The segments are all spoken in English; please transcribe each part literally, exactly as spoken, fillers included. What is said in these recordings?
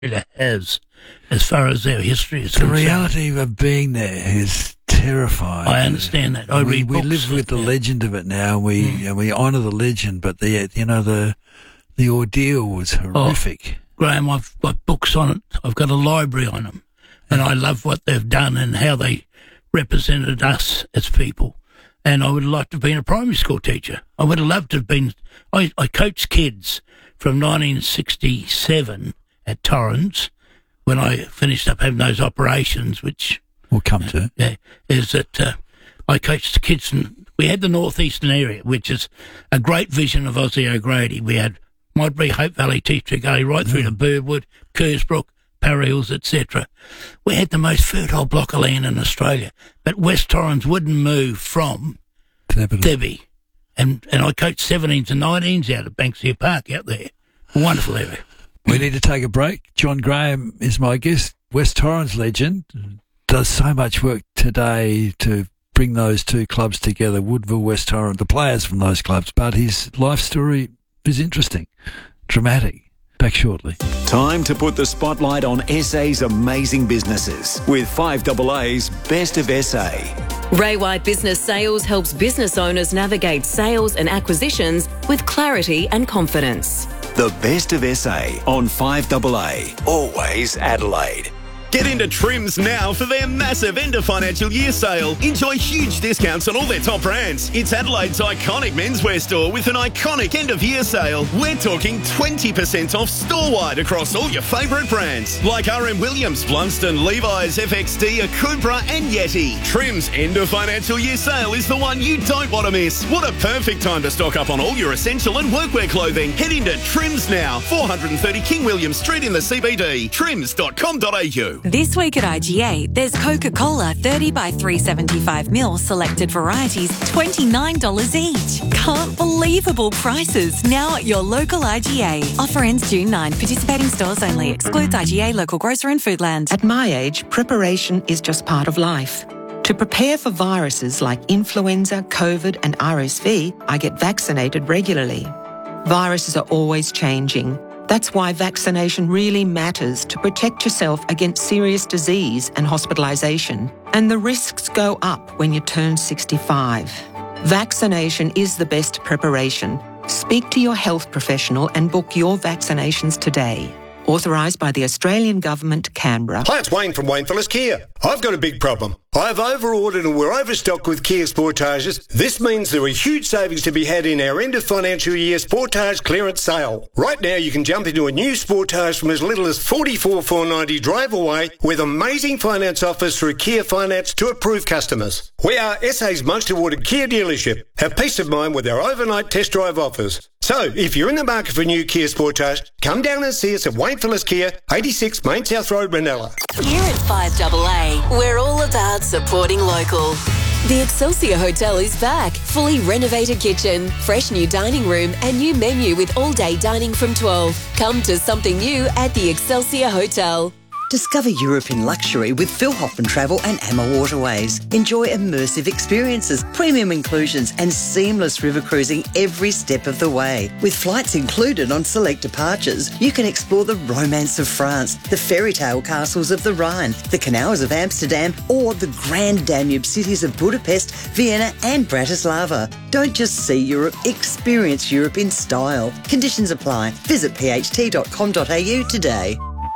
has as far as their history is The concerned. reality of being there is terrifying. I understand that. I we, read we books live with the yeah. legend of it now. We Mm. and we honour the legend, but the you know the the ordeal was horrific. Oh, Graham, I've got books on it. I've got a library on them, and I love what they've done and how they represented us as people. And I would have liked to have been a primary school teacher. I would have loved to have been. I, I coached kids from nineteen sixty-seven at Torrens when I finished up having those operations, which We'll come to it. yeah, is that uh, I coached the kids, and we had the northeastern area, which is a great vision of Ozzy O'Grady. We had Modbury, Hope Valley, Teacher Gully, right through to Birdwood, Kersbrook, Parra Hills, et cetera. We had the most fertile block of land in Australia, but West Torrens wouldn't move from Thebby. And and I coached seventeens and nineteens out at Banksia Park out there. A wonderful area. We need to take a break. John Graham is my guest. West Torrens legend. Does so much work today to bring those two clubs together, Woodville, West Torrens, the players from those clubs. But his life story is interesting, dramatic. Back shortly. Time to put the spotlight on S A's amazing businesses with five A A's Best of S A. Ray White Business Sales helps business owners navigate sales and acquisitions with clarity and confidence. The Best of S A on five A A. Always Adelaide. Get into Trims now for their massive end of financial year sale. Enjoy huge discounts on all their top brands. It's Adelaide's iconic menswear store with an iconic end of year sale. We're talking twenty percent off store-wide across all your favourite brands like R M Williams, Blundstone, Levi's, F X D, Akubra and Yeti. Trims end of financial year sale is the one you don't want to miss. What a perfect time to stock up on all your essential and workwear clothing. Head into Trims now, four thirty King William Street in the C B D. trims dot com dot a u. This week at I G A, there's Coca-Cola thirty by three seventy-five mil selected varieties, twenty-nine dollars each. Can't believable prices now at your local I G A. Offer ends June ninth. Participating stores only. Excludes I G A, local grocer and Foodland. At my age, preparation is just part of life. To prepare for viruses like influenza, COVID and R S V, I get vaccinated regularly. Viruses are always changing. That's why vaccination really matters to protect yourself against serious disease and hospitalisation. And the risks go up when you turn sixty-five. Vaccination is the best preparation. Speak to your health professional and book your vaccinations today. Authorised by the Australian Government, Canberra. Hi, it's Wayne from Wayne Phillips Kia. I've got a big problem. I've over-ordered and we're overstocked with Kia Sportages. This means there are huge savings to be had in our end of financial year Sportage clearance sale. Right now you can jump into a new Sportage from as little as forty-four thousand four hundred ninety drive away with amazing finance offers through Kia Finance to approved customers. We are S A's most awarded Kia dealership. Have peace of mind with our overnight test drive offers. So, if you're in the market for a new Kia Sportage, come down and see us at Wayne Phillips Kia, eighty-six Main South Road, Ranella. Here at five A A, we're all about supporting local. The Excelsior Hotel is back. Fully renovated kitchen, fresh new dining room and new menu with all-day dining from twelve. Come to something new at the Excelsior Hotel. Discover Europe in luxury with Phil Hoffman Travel and Amma Waterways. Enjoy immersive experiences, premium inclusions and seamless river cruising every step of the way. With flights included on select departures, you can explore the romance of France, the fairy tale castles of the Rhine, the canals of Amsterdam or the grand Danube cities of Budapest, Vienna and Bratislava. Don't just see Europe, experience Europe in style. Conditions apply. Visit p h t dot com dot a u today.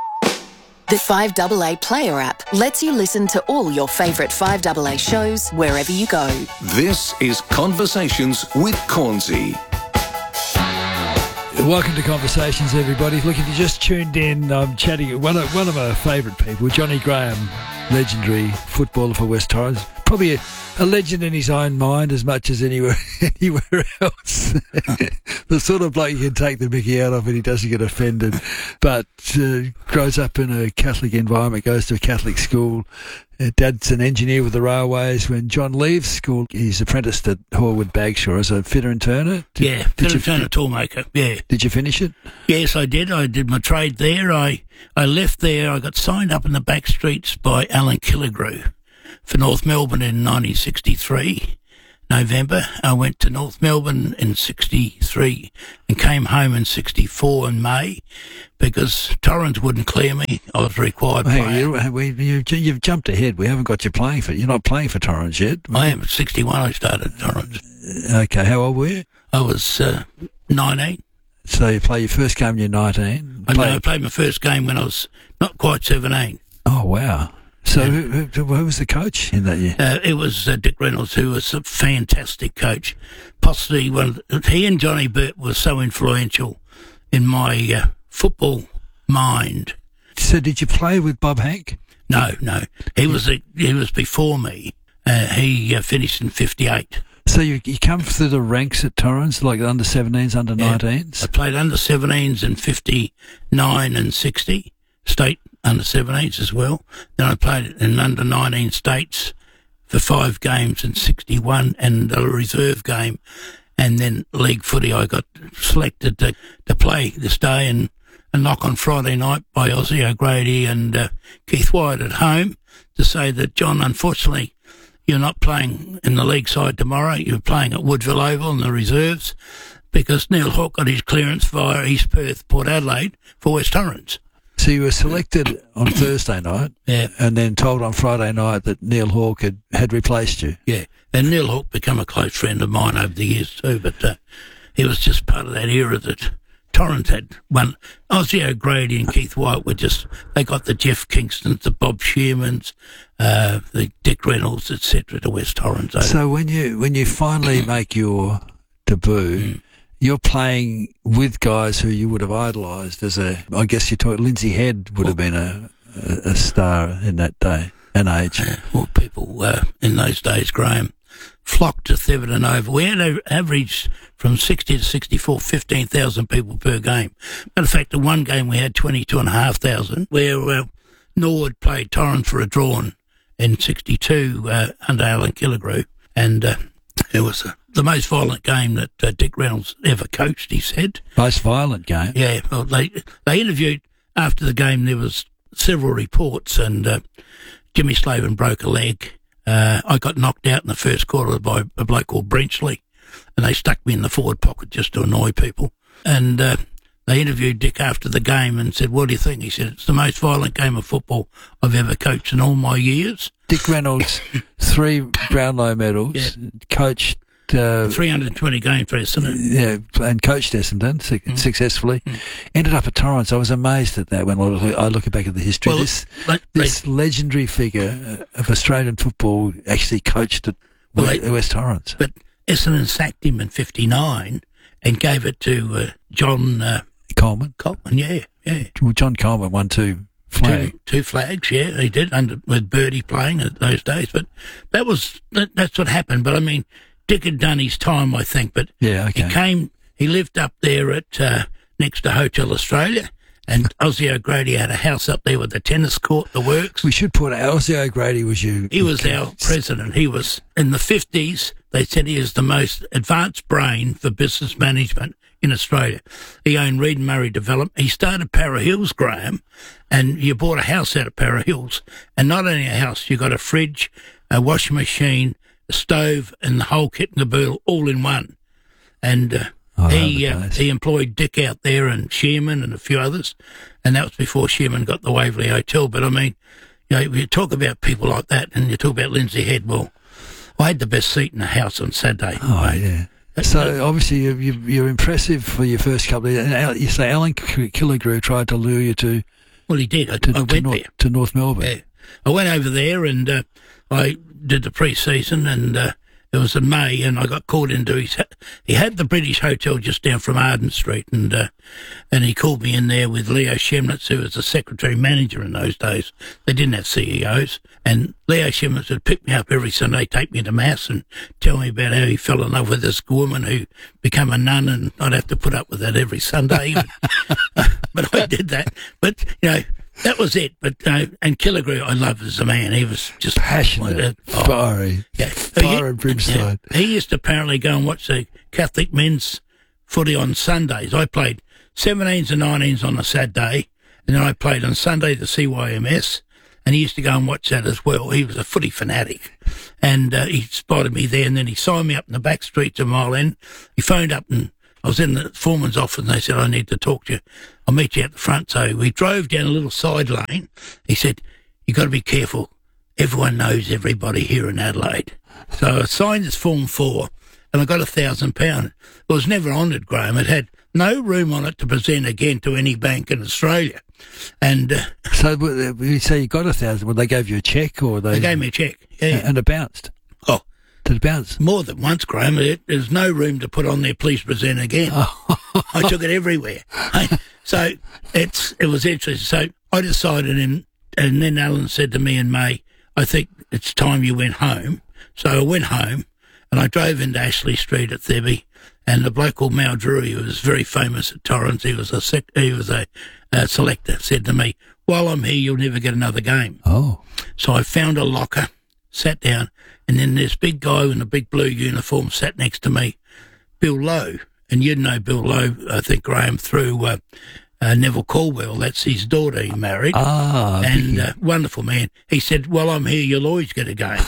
The five A A Player app lets you listen to all your favourite five A A shows wherever you go. This is Conversations with Cornsey. Welcome to Conversations, everybody. Look, if you just tuned in, I'm chatting one of one of my favourite people, Johnny Graham, legendary footballer for West Torrens. Probably a, a legend in his own mind as much as anywhere anywhere else. The sort of bloke you can take the mickey out of and he doesn't get offended. But uh, grows up in a Catholic environment, goes to a Catholic school. Uh, Dad's an engineer with the railways. When John leaves school, he's apprenticed at Horwood Bagshaw as a fitter and turner. Did, yeah, fitter and turner toolmaker, yeah. Did you finish it? Yes, I did. I did my trade there. I, I left there. I got signed up in the back streets by Alan Killigrew for North Melbourne in nineteen sixty-three. November. I went to North Melbourne in sixty-three and came home in sixty-four in May because Torrens wouldn't clear me. I was required Hey, player. you, we, you, you've jumped ahead. We haven't got you playing for. You're not playing for Torrens yet. I am at sixty-one. I started at Torrens. Okay, how old were you? I was uh, nineteen. So you play your first game when you're nineteen. I, Play- know, I played my first game when I was not quite seventeen. Oh wow! So who, who, who was the coach in that year? Uh, it was uh, Dick Reynolds, who was a fantastic coach. Possibly one. He and Johnny Burt were so influential in my uh, football mind. So did you play with Bob Hank? No, no. He was a, he was before me. Uh, he uh, finished in fifty-eight. So you you come through the ranks at Torrens, like under seventeens, under nineteens? I played under seventeens in fifty-nine and sixty, state under seventeens as well. Then I played in under nineteen states for five games in sixty-one and a reserve game. And then league footy, I got selected to, to play this day and a knock on Friday night by Ozzy O'Grady and uh, Keith Wyatt at home to say that, John, unfortunately, you're not playing in the league side tomorrow. You're playing at Woodville Oval in the reserves because Neil Hawke got his clearance via East Perth, Port Adelaide for West Torrens. So you were selected on Thursday night, Yeah. and then told on Friday night that Neil Hawke had, had replaced you. Yeah, and Neil Hawke became a close friend of mine over the years too, but uh, he was just part of that era that Torrens had one. Ozzy O'Grady and Keith White were just, they got the Jeff Kingstons, the Bob Shearmans, uh, the Dick Reynolds, et cetera to West Torrens. Over. So when you when you finally make your debut, Mm. you're playing with guys who you would have idolised as a. I guess you talk. Lindsay Head would have been a, a, a star in that day and age. Well, people uh, in those days, Graham, flocked to Theverton Oval. We had an average from sixty to sixty-four, fifteen thousand people per game. Matter of fact, in one game we had twenty-two and a half thousand, where uh, Norwood played Torrens for a drawn in sixty-two uh, under Alan Killigrew, and uh, it was uh, the most violent game that uh, Dick Reynolds ever coached, he said. Most violent game. Yeah, well, they they interviewed after the game. There was several reports, and uh, Jimmy Slavin broke a leg. Uh, I got knocked out in the first quarter by a bloke called Brenchley, and they stuck me in the forward pocket just to annoy people. And uh, they interviewed Dick after the game and said, "What do you think?" He said, "It's the most violent game of football I've ever coached in all my years." Dick Reynolds, three Brownlow medals, Yeah. coached. Uh, three hundred twenty games for Essendon. Yeah, and coached Essendon su- Mm. successfully. Mm. Ended up at Torrens. I was amazed at that when I look, I look back at the history. Well, this they, this they, legendary figure of Australian football actually coached at Well, West, they- West Torrens. but Essendon sacked him in fifty-nine and gave it to uh, John uh, Coleman. Coleman. Yeah, yeah. Well, John Coleman won two flags. Two, two flags, yeah, he did, under with Birdie playing at those days. But that was that, that's what happened. But I mean, Dick had done his time, I think. But Yeah, okay. he came, he lived up there at uh, next to Hotel Australia, and Ozzy O'Grady had a house up there with the tennis court, the works. We should put Ozzy O'Grady was you. He was our president. He was in the fifties. They said he is the most advanced brain for business management in Australia. He owned Reed and Murray Development. He started Para Hills, Graham, and you bought a house out of Para Hills. And not only a house, you got a fridge, a washing machine, a stove, and the whole kit and caboodle all in one. And uh, Oh, he the uh, days. he employed Dick out there and Shearman and a few others. And that was before Shearman got the Waverley Hotel. But I mean, you know, you talk about people like that, and you talk about Lindsay Head. Well, I had the best seat in the house on Saturday. Oh, mate. yeah. But, So uh, obviously you, you, you're impressive for your first couple of years. And Al- you say Alan K- Killigrew tried to lure you to well, he did. I, to, I to, went North, there. to North Melbourne. Yeah. I went over there and uh, I did the pre-season, and uh, it was in May, and I got called into his. He had the British Hotel just down from Arden Street, and uh, and he called me in there with Leo Shemnitz, who was the secretary manager in those days. They didn't have C E Os, and Leo Shemnitz would pick me up every Sunday, take me to mass, and tell me about how he fell in love with this woman who became a nun, and I'd have to put up with that every Sunday. But I did that. But you know. That was it, but uh, and Killigrew, I loved as a man. He was just Passionate, uh, oh, fiery, yeah. fire and brimstone. Yeah. He used to apparently go and watch the Catholic men's footy on Sundays. I played seventeens and nineteens on a Saturday, and then I played on Sunday the C Y M S, and he used to go and watch that as well. He was a footy fanatic, and uh, he spotted me there, and then he signed me up in the back streets of Mile End. He phoned up, and I was in the foreman's office, and they said, I need to talk to you. I'll meet you at the front. So we drove down a little side lane. He said, you got to be careful. Everyone knows everybody here in Adelaide. So I signed this Form four, and I got a thousand pound. It was never honoured, Graham. It had no room on it to present again to any bank in Australia. And uh, so you say you got a thousand. Well, they gave you a cheque, or they? They gave me a cheque. Yeah, and it bounced. Oh, did it bounce? More than once, Graham. It, there's no room to put on there. Please present again. Oh. I took it everywhere. So it's it was interesting. So I decided, in, and then Alan said to me in May, I think it's time you went home. So I went home, and I drove into Ashley Street at Thebby, and the bloke called Mal Drury, who was very famous at Torrens, he was a sec- he was a, a selector, said to me, while I'm here, you'll never get another game. Oh. So I found a locker, sat down, and then this big guy in a big blue uniform sat next to me, Bill Lowe. And you'd know Bill Lowe, I think, Graham, through uh, uh, Neville Caldwell. That's his daughter he married. Ah. And uh, wonderful man. He said, well, I'm here, you'll always get a game.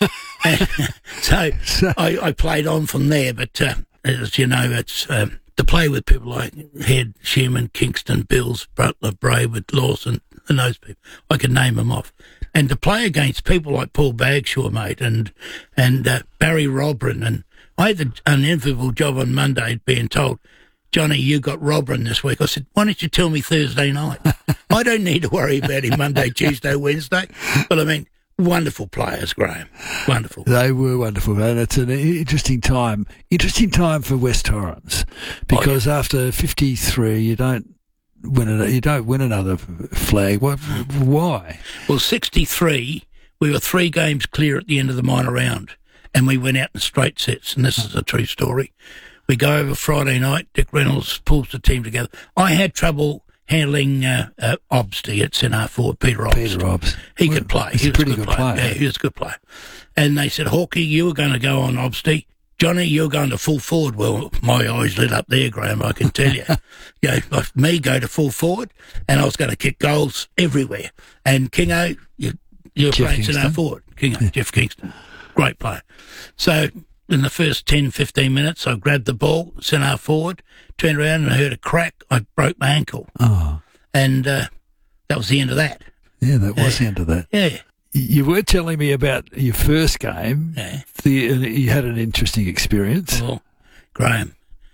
And, so I, I played on from there, but uh, as you know, it's um, to play with people like Head, Shearman, Kingston, Bills, Butler, Brayward, Lawson, and those people. I could name them off. And to play against people like Paul Bagshaw, mate, and and uh, Barry Robran. And I had the unenviable job on Monday being told, Johnny, you got Robran this week. I said, why don't you tell me Thursday night? I don't need to worry about him Monday, Tuesday, Wednesday. But I mean, wonderful players, Graham. Wonderful. They were wonderful, and it's an interesting time. Interesting time for West Torrens, because oh, yeah. after fifty-three, you don't win it. You don't win another flag. What? Why? Well, sixty-three, we were three games clear at the end of the minor round, and we went out in straight sets. And this is a true story. We go over Friday night. Dick Reynolds pulls the team together. I had trouble handling uh, uh, Obsty at centre forward, Peter Obst. Peter Obst. He well, could play. He's he a pretty a good, good player. player. Yeah, he was a good player. And they said, Hawkey, you were going to go on Obsty. Johnny, you're going to full forward. Well, my eyes lit up there, Graham, I can tell you. You know, like me go to full forward, and I was going to kick goals everywhere. And Kingo, you, you're Jeff playing centre forward. Kingo, yeah. Jeff Kingston, great player. So in the first ten, fifteen minutes, I grabbed the ball, centre forward, turned around and I heard a crack. I broke my ankle. Oh. And uh, that was the end of that. Yeah, that was uh, the end of that. Yeah. You were telling me about your first game. Yeah. The, uh, you had an interesting experience. Well, Graham,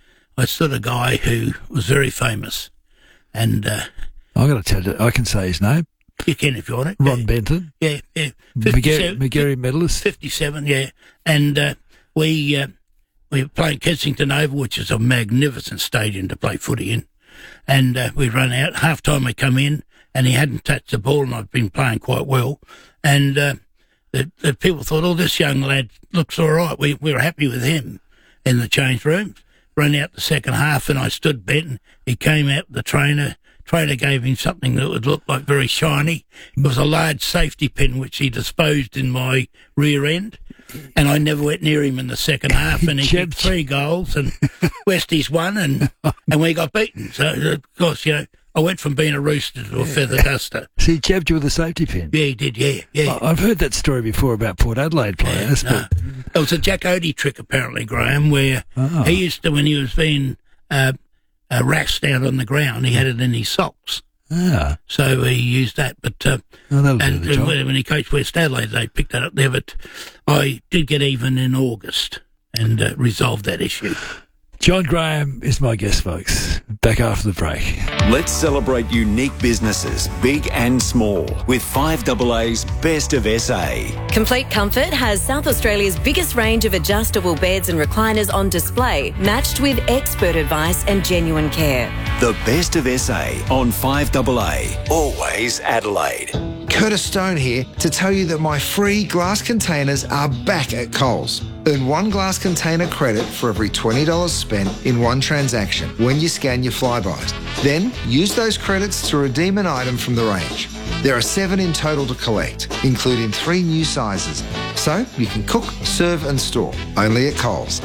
I stood a guy who was very famous. And uh, I've got to tell you, I can say his name. You can if you want it. Ron yeah. Benton. Yeah, yeah. McGarry medalist. fifty-seven, yeah. And uh, we, uh, we were playing Kensington Oval, which is a magnificent stadium to play footy in. And uh, we run out. Half time we come in, and he hadn't touched the ball, and I'd been playing quite well. And uh, the, the people thought, oh, this young lad looks all right. We, we were happy with him in the change rooms. Run out the second half, and I stood Benton. He came out, the trainer. Trainer gave him something that would look like very shiny. It was a large safety pin, which he disposed in my rear end. And I never went near him in the second half, and he kicked three goals, and Westies won, and and we got beaten. So, of course, you know, I went from being a rooster to a feather duster. So he jabbed you with a safety pin? Yeah, he did, yeah, yeah. I've heard that story before about Port Adelaide players. Yeah, no. It was a Jack Odie trick, apparently, Graham, where oh. he used to, when he was being uh, uh, rashed out on the ground, he had it in his socks. Ah. So he used that, but uh, oh, and, and when he coached West Adelaide, they picked that up there. But I did get even in August and uh, resolved that issue. John Graham is my guest, folks. Back after the break. Let's celebrate unique businesses, big and small, with five A A's Best of S A. Complete Comfort has South Australia's biggest range of adjustable beds and recliners on display, matched with expert advice and genuine care. The Best of S A on five A A. Always Adelaide. Curtis Stone here to tell you that my free glass containers are back at Coles. Earn one glass container credit for every twenty dollars spent in one transaction when you scan your Flybys. Then use those credits to redeem an item from the range. There are seven in total to collect, including three new sizes. So you can cook, serve and store, only at Coles.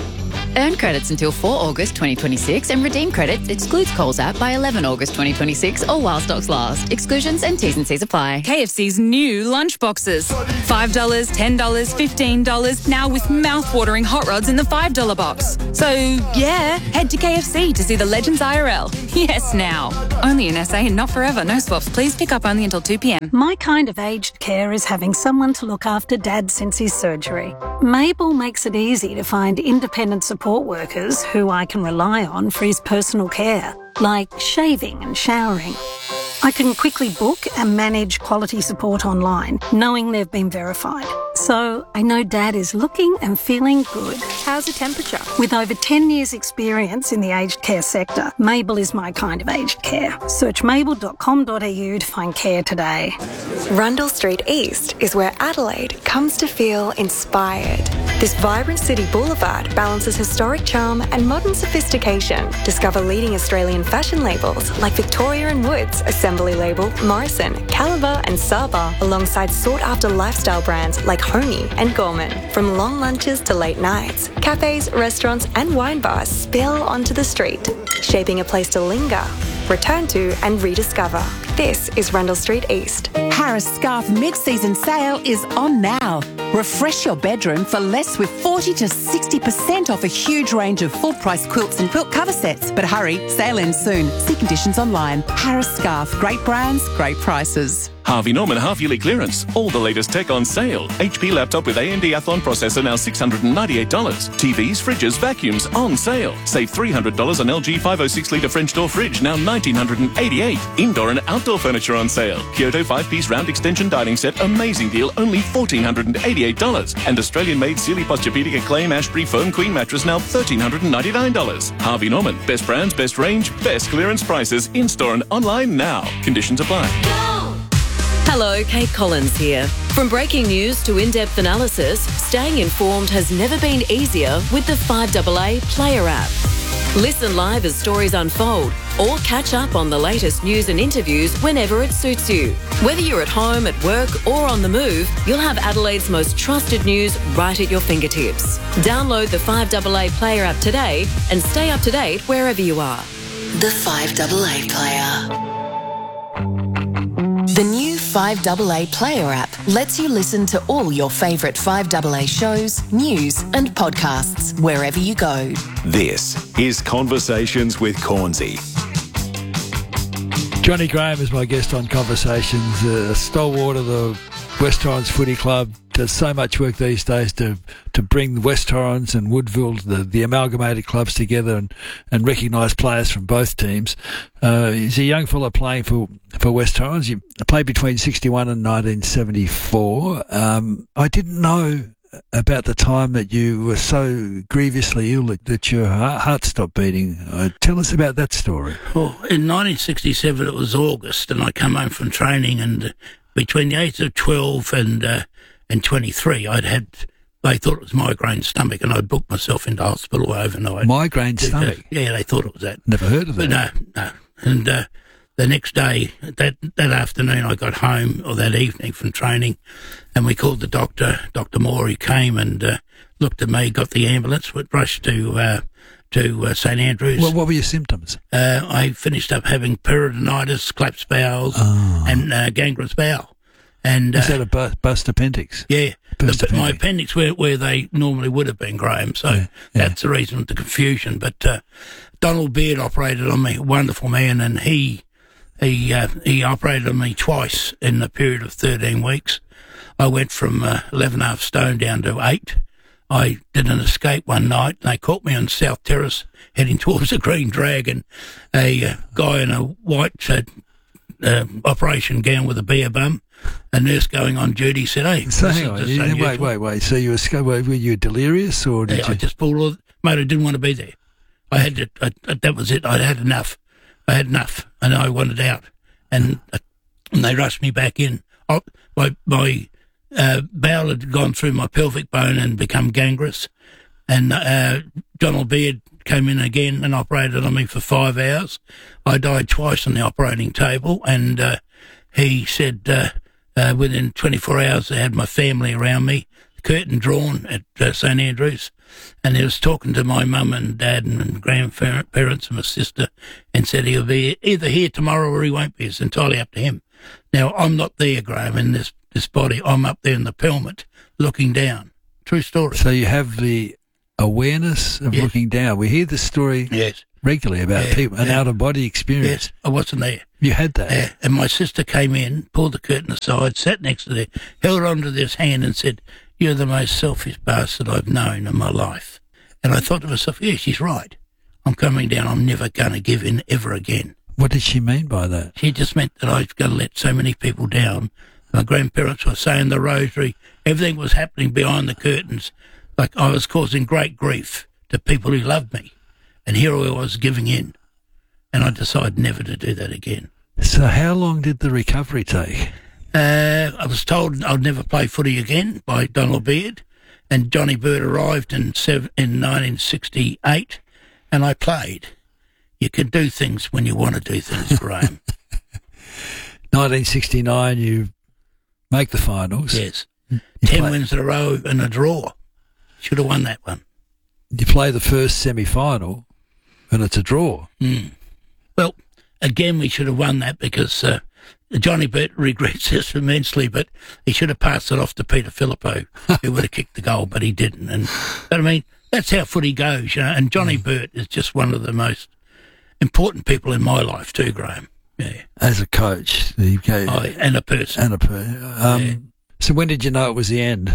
Earn credits until four August twenty twenty-six and redeem credits excludes Coles app by eleven August twenty twenty-six or while stocks last. Exclusions and T's and C's apply. K F C's new lunch boxes. five dollars, ten dollars, fifteen dollars, now with mouth-watering hot rods in the five dollar box. So, yeah, head to K F C to see the Legends I R L. Yes, now. Only in S A and not forever. No swaps. Please pick up only until two p.m. My kind of aged care is having someone to look after Dad since his surgery. Mabel makes it easy to find independent support workers who I can rely on for his personal care, like shaving and showering. I can quickly book and manage quality support online, knowing they've been verified. So I know Dad is looking and feeling good. How's the temperature? With over ten years experience in the aged care sector, Mabel is my kind of aged care. Search mabel dot com dot a u to find care today. Rundle Street East is where Adelaide comes to feel inspired. This vibrant city boulevard balances historic charm and modern sophistication. Discover leading Australian fashion labels like Victoria and Woods, Assembly Label, Morrison, Caliber and Saba, alongside sought-after lifestyle brands like Honey and Gorman. From long lunches to late nights, cafes, restaurants and wine bars spill onto the street, shaping a place to linger, return to and rediscover. This is Rundle Street East. Harris Scarf mid-season sale is on now. Refresh your bedroom for less with forty to sixty percent off a huge range of full-price quilts and quilt cover sets. But hurry, sale ends soon. See conditions online. Harris Scarf, great brands, great prices. Harvey Norman half-yearly clearance. All the latest tech on sale. H P laptop with A M D Athlon processor now six hundred ninety-eight dollars. T Vs, fridges, vacuums on sale. Save three hundred dollars on L G five oh six litre French door fridge now one thousand nine hundred eighty-eight dollars. Indoor and outdoor furniture on sale. Kyoto five-piece round extension dining set, amazing deal, only one thousand four hundred eighty-eight dollars. And Australian-made Sealy Posturepedic Acclaim Ashbury Foam Queen mattress now one thousand three hundred ninety-nine dollars. Harvey Norman. Best brands, best range, best clearance prices. In-store and online now. Conditions apply. Hello, Kate Collins here. From breaking news to in-depth analysis, staying informed has never been easier with the five A A Player app. Listen live as stories unfold or catch up on the latest news and interviews whenever it suits you. Whether you're at home, at work or on the move, you'll have Adelaide's most trusted news right at your fingertips. Download the five A A Player app today and stay up to date wherever you are. The five A A Player. The new five A A Player app lets you listen to all your favourite five A A shows, news and podcasts wherever you go. This is Conversations with Cornsey. Johnny Graham is my guest on Conversations, a stalwart of the West Torrens Footy Club. Does so much work these days to to bring West Torrens and Woodville, the, the amalgamated clubs, together and, and recognise players from both teams. Uh, he's a young fella playing for, for West Torrens. You played between sixty-one and nineteen seventy-four. Um, I didn't know about the time that you were so grievously ill that, that your heart stopped beating. Uh, tell us about that story. Well, in nineteen sixty-seven, it was August, and I come home from training, and between the ages of twelve and uh, and twenty-three, I'd had, they thought it was migraine stomach, and I booked myself into hospital overnight. Migraine stomach? Yeah, they thought it was that. Never heard of that. But no, no. And uh, the next day, that, that afternoon, I got home, or that evening from training, and we called the doctor, Doctor Moore. He came and uh, looked at me, got the ambulance, went rushed to uh, to uh, St Andrews. Well, what were your symptoms? Uh, I finished up having peritonitis, collapsed bowels, oh. and uh, gangrenous bowel. And Is uh, that a bu- bust appendix? Yeah. Burst The, appendix. my appendix where, where they normally would have been, Graham. So Yeah, yeah. that's the reason of the confusion. But uh, Donald Beard operated on me, a wonderful man, and he he uh, he operated on me twice in a period of thirteen weeks. I went from uh, eleven and a half stone down to eight. I did an escape one night, and they caught me on South Terrace heading towards the Green Dragon. A uh, guy in a white uh, uh, operation gown with a beer bum, a nurse going on duty, said, "Hey, So this hang is on, just you- wait, unusual." wait, wait. So you were, were you delirious, or did Yeah, you? I just pulled all, mate, I didn't want to be there. I had to, I, I, that was it. I had enough. I had enough, and I wanted out. And, uh, and they rushed me back in. I, my my uh, bowel had gone through my pelvic bone and become gangrenous. And uh, Donald Beard came in again and operated on me for five hours. I died twice on the operating table, and uh, he said uh, uh, within twenty-four hours they had my family around me, curtain drawn at uh, St Andrews, and he was talking to my mum and dad and grandparents and my sister, and said he'll be either here tomorrow or he won't be. It's entirely up to him. Now, I'm not there, Graham, in this, this body. I'm up there in the pelmet looking down. True story. So you have the awareness of yes. looking down. We hear this story yes. regularly about yeah, people, an yeah. out-of-body experience. Yes, I wasn't there. You had that. Yeah. And my sister came in, pulled the curtain aside, sat next to there, held onto this hand and said, "You're the most selfish bastard I've known in my life." And I thought to myself, yeah, she's right. I'm coming down. I'm never going to give in ever again. What did she mean by that? She just meant that I was going to let so many people down. My grandparents were saying the rosary. Everything was happening behind the curtains. Like I was causing great grief to people who loved me. And here I was giving in. And I decided never to do that again. So how long did the recovery take? Uh, I was told I'd never play footy again by Donald Beard. And Johnny Bird arrived in, seven, in nineteen sixty-eight, and I played. You can do things when you want to do things, Graham. nineteen sixty-nine, you make the finals. Yes. You Ten play, wins in a row and a draw. Should have won that one. You play the first semi-final, and it's a draw. Mm. Well, again, we should have won that because uh, Johnny Burt regrets this immensely, but he should have passed it off to Peter Filippo, who would have kicked the goal, but he didn't. And but I mean, that's how footy goes, you know. And Johnny mm. Burt is just one of the most important people in my life too, Graham. Yeah. As a coach, you go, oh, and a person, and a person. Um, yeah. So when did you know it was the end?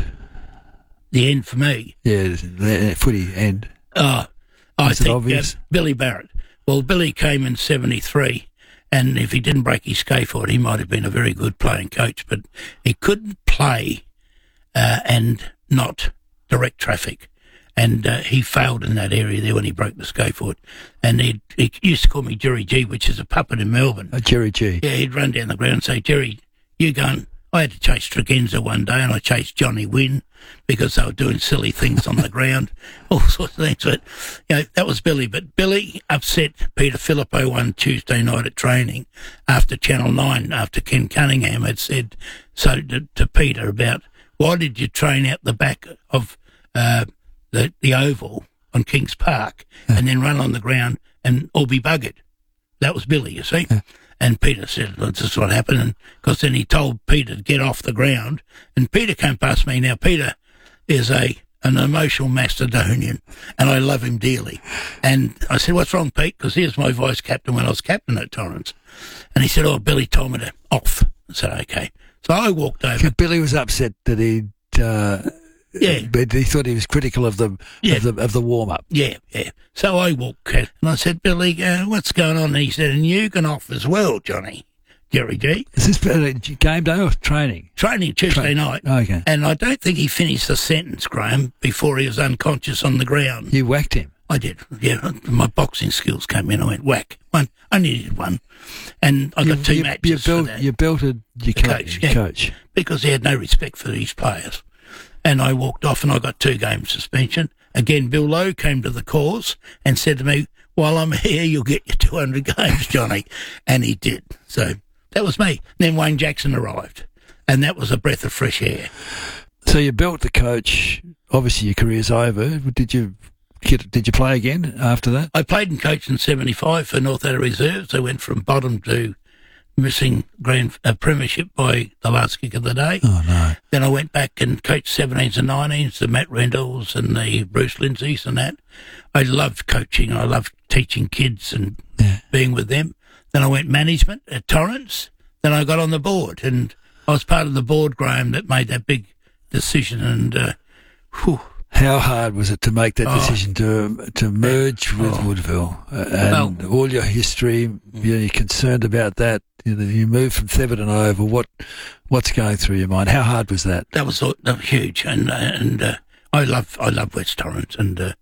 The end for me. Yeah, the footy end. Oh, I Is think uh, Billy Barrett. Well, Billy came in seventy-three. And if he didn't break his scaphoid, he might have been a very good playing coach, but he couldn't play uh, and not direct traffic. And uh, he failed in that area there when he broke the scaphoid. And he'd, he used to call me Jerry G, which is a puppet in Melbourne. Oh, Jerry G. Yeah, he'd run down the ground and say, "Jerry, you go and..." I had to chase Tregenza one day, and I chased Johnny Wynn because they were doing silly things on the ground, all sorts of things. But, you know, that was Billy. But Billy upset Peter Filippo one Tuesday night at training after Channel nine, after Ken Cunningham had said so to, to Peter about, why did you train out the back of uh, the, the oval on Kings Park and then run on the ground and all be buggered? That was Billy, you see. And Peter said, well, this is what happened. And because then he told Peter to get off the ground. And Peter came past me. Now, Peter is a an emotional Macedonian, and I love him dearly. And I said, what's wrong, Pete? Because he was my vice captain when I was captain at Torrens. And he said, oh, Billy told me to off. I said, okay. So I walked over. Billy was upset that he'd... Uh, yeah. But he thought he was critical of the yeah. of the, of the warm-up. Yeah, yeah. So I walked and I said, Billy, uh, what's going on? And he said, and you can off as well, Johnny. Jerry G. Is this uh, game day or training? Training Tuesday Tra- night. Okay. And I don't think he finished the sentence, Graham, before he was unconscious on the ground. You whacked him? I did, yeah. My boxing skills came in. I went, whack. One. I needed one. And I got you, two you, matches you built, for that. You belted your the coach, coach, yeah, coach. Because he had no respect for these players. And I walked off and I got two game suspension. Again, Bill Lowe came to the cause and said to me, while I'm here, you'll get your two hundred games, Johnny. And he did. So that was me. Then Wayne Jackson arrived. And that was a breath of fresh air. So you built the coach. Obviously, your career's over. Did you get, did you play again after that? I played and coached in seventy-five for North Adelaide Reserves. I went from bottom to missing grand uh, premiership by the last kick of the day. Oh, no. Then I went back and coached seventeens and nineteens, the Matt Rendalls and the Bruce Lindsays and that. I loved coaching. I loved teaching kids and yeah. being with them. Then I went management at Torrens. Then I got on the board, and I was part of the board, Graham, that made that big decision. And uh, whew. How hard was it to make that oh. decision to to merge with oh. Woodville uh, and well, all your history? You know, you're concerned about that. You, know, you moved from Thebarton over. What what's going through your mind? How hard was that? That was, that was huge, and uh, and uh, I love I love West Torrens, and uh,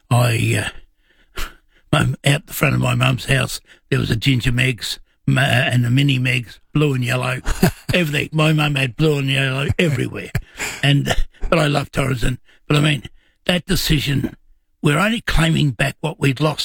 I uh, out the front of my mum's house there was a ginger Megs uh, and a mini Megs, blue and yellow, everything. My mum had blue and yellow everywhere, and uh, but I love Torrens, and but I mean that decision. We're only claiming back what we'd lost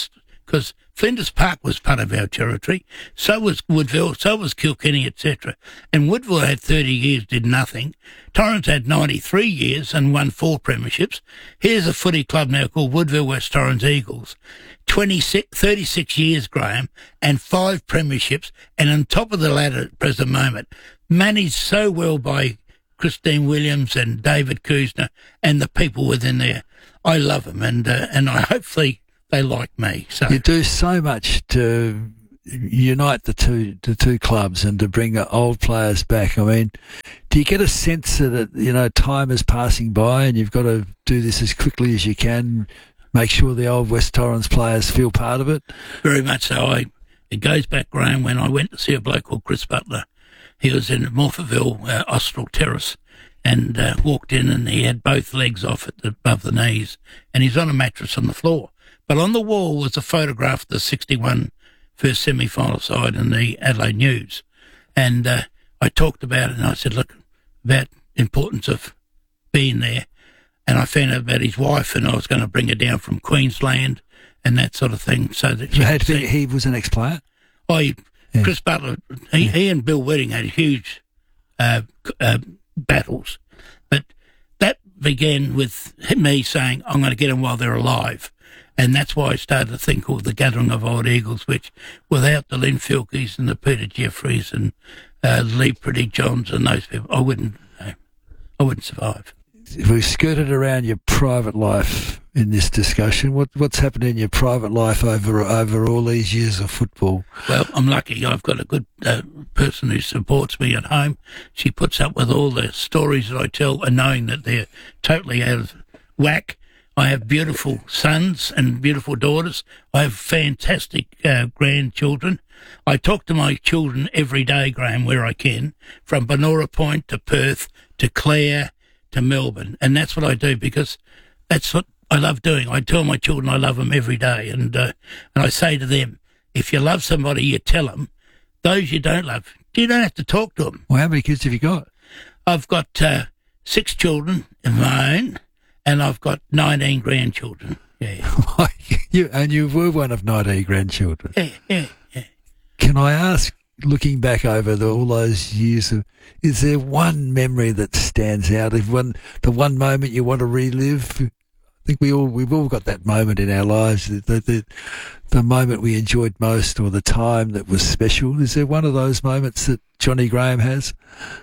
because Flinders Park was part of our territory, so was Woodville, so was Kilkenny, et cetera. And Woodville had thirty years, did nothing. Torrens had ninety-three years and won four premierships. Here's a footy club now called Woodville West Torrens Eagles. twenty-six, thirty-six years, Graham, and five premierships, and on top of the ladder at the present moment, managed so well by Christine Williams and David Kuzner and the people within there. I love them, and uh, and I hopefully they like me. So you do so much to unite the two the two clubs and to bring the old players back. I mean, do you get a sense that it, you know time is passing by and you've got to do this as quickly as you can? Make sure the old West Torrens players feel part of it? Very much so. I, it goes back, Graham, when I went to see a bloke called Chris Butler. He was in Morphettville, uh, Austral Terrace, and uh, walked in and he had both legs off at the, above the knees, and he's on a mattress on the floor. But on the wall was a photograph of the sixty-one first semi-final side in the Adelaide News. And uh, I talked about it, and I said, look, about the importance of being there. And I found out about his wife, and I was going to bring her down from Queensland and that sort of thing. So that so had he, he was an ex-player? Oh, he, yeah. Chris Butler, he, yeah. he and Bill Wedding had huge uh, uh, battles. But that began with me saying, I'm going to get them while they're alive. And that's why I started a thing called the Gathering of Old Eagles, which without the Lynn Filkeys and the Peter Jeffreys and uh, Lee Pretty Johns and those people, I wouldn't, uh, I wouldn't survive. We've skirted around your private life in this discussion. What what's happened in your private life over over all these years of football? Well, I'm lucky. I've got a good uh, person who supports me at home. She puts up with all the stories that I tell, and knowing that they're totally out of whack. I have beautiful sons and beautiful daughters. I have fantastic uh, grandchildren. I talk to my children every day, Graham, where I can, from Benora Point to Perth to Clare to Melbourne. And that's what I do because that's what I love doing. I tell my children I love them every day. And, uh, and I say to them, if you love somebody, you tell them. Those you don't love, you don't have to talk to them. Well, how many kids have you got? I've got uh, six children of my own. And I've got nineteen grandchildren. Yeah. you, and you were one of nineteen grandchildren. Yeah, yeah, yeah. Can I ask, looking back over the, all those years, of, is there one memory that stands out? If one, the one moment you want to relive? I think we all we've all got that moment in our lives, the the, the moment we enjoyed most, or the time that was special. Is there one of those moments that Johnny Graham has?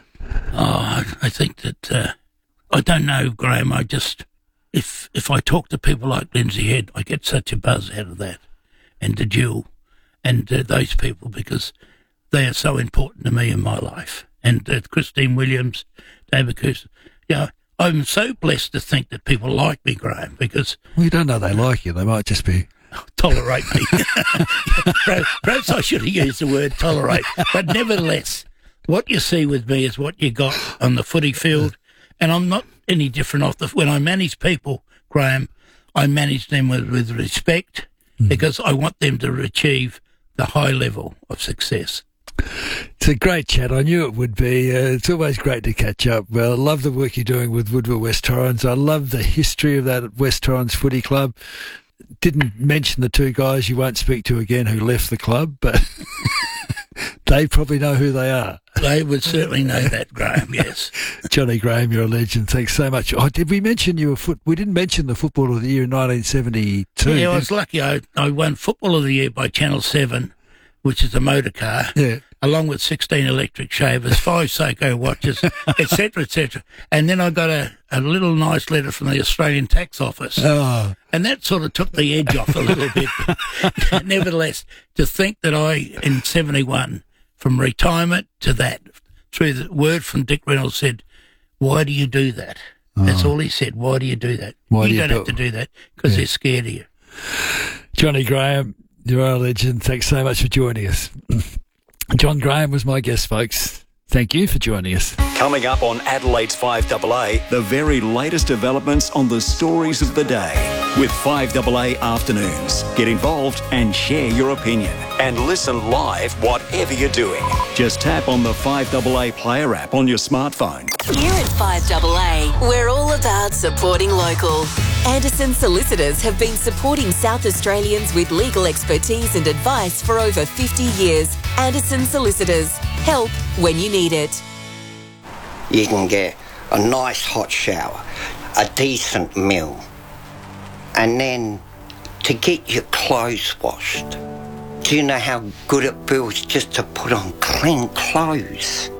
Oh, I think that uh, I don't know, Graham. I just. If if I talk to people like Lindsay Head, I get such a buzz out of that, and to Jill, and uh, those people, because they are so important to me in my life. And uh, Christine Williams, David Coos, you know, I'm so blessed to think that people like me, Graham, because... Well, you don't know they like you. They might just be... Tolerate me. perhaps, perhaps I should have used the word tolerate. But nevertheless, what you see with me is what you got on the footy field, and I'm not any different off the... When I manage people, Graham, I manage them with, with respect mm. because I want them to achieve the high level of success. It's a great chat. I knew it would be. Uh, it's always great to catch up. Well, I love the work you're doing with Woodville West Torrens. I love the history of that West Torrens Footy Club. Didn't mention the two guys you won't speak to again who left the club, but they probably know who they are. They would certainly know that, Graham, yes. Johnny Graham, you're a legend. Thanks so much. Oh, did we mention you were foot? We didn't mention the Football of the Year in nineteen seventy-two. Yeah, I was lucky. I, I won Football of the Year by Channel seven, which is a motor car, yeah. along with sixteen electric shavers, five Seiko watches, et cetera, et cetera. And then I got a, a little nice letter from the Australian Tax Office. Oh. And that sort of took the edge off a little bit. Nevertheless, to think that I, in seventy-one, from retirement to that, through the word from Dick Reynolds said, why do you do that? Oh. That's all he said. Why do you do that? Why you do don't you have do- to do that because yeah. they're scared of you. Johnny Graham, you're a legend. Thanks so much for joining us. John Graham was my guest, folks. Thank you for joining us. Coming up on Adelaide's five double A, the very latest developments on the stories of the day. With five double A Afternoons. Get involved and share your opinion. And listen live whatever you're doing. Just tap on the five double A Player app on your smartphone. Here at five double A, we're all about supporting local. Anderson Solicitors have been supporting South Australians with legal expertise and advice for over fifty years. Anderson Solicitors. Help when you need it. You can get a nice hot shower, a decent meal, and then to get your clothes washed. Do you know how good it feels just to put on clean clothes?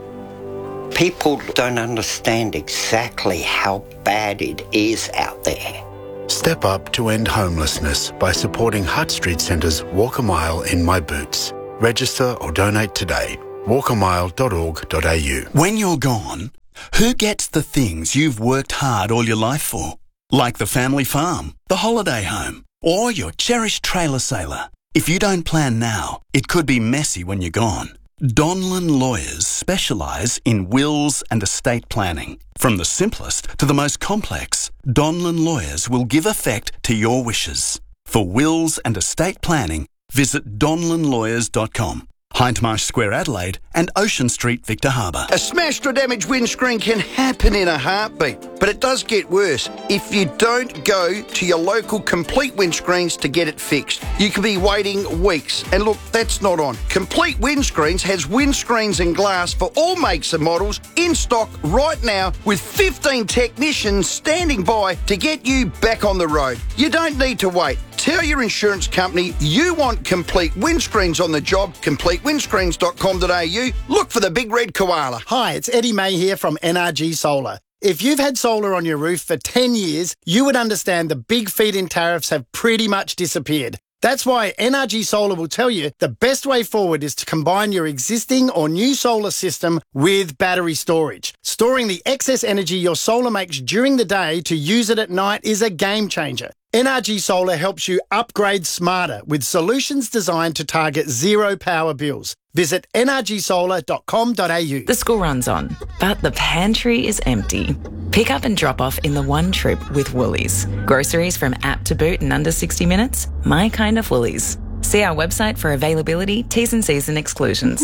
People don't understand exactly how bad it is out there. Step up to end homelessness by supporting Hutt Street Centre's Walk a Mile in My Boots. Register or donate today. walk a mile dot org dot a u. When you're gone, who gets the things you've worked hard all your life for? Like the family farm, the holiday home, or your cherished trailer sailor. If you don't plan now, it could be messy when you're gone. Donlan Lawyers specialise in wills and estate planning. From the simplest to the most complex, Donlan Lawyers will give effect to your wishes. For wills and estate planning, visit donlan lawyers dot com. Hindmarsh Square, Adelaide, and Ocean Street, Victor Harbour. A smashed or damaged windscreen can happen in a heartbeat, but it does get worse if you don't go to your local Complete Windscreens to get it fixed. You could be waiting weeks, and look, that's not on. Complete Windscreens has windscreens and glass for all makes and models in stock right now with fifteen technicians standing by to get you back on the road. You don't need to wait. Tell your insurance company you want Complete Windscreens on the job, complete windscreens dot com dot a u. Look for the big red koala. Hi, it's Eddie May here from N R G Solar. If you've had solar on your roof for ten years, you would understand the big feed-in tariffs have pretty much disappeared. That's why N R G Solar will tell you the best way forward is to combine your existing or new solar system with battery storage. Storing the excess energy your solar makes during the day to use it at night is a game changer. N R G Solar helps you upgrade smarter with solutions designed to target zero power bills. Visit n r g solar dot com dot a u. The school runs on, but the pantry is empty. Pick up and drop off in the one trip with Woolies. Groceries from app to boot in under sixty minutes. My kind of Woolies. See our website for availability, T's and C's and exclusions.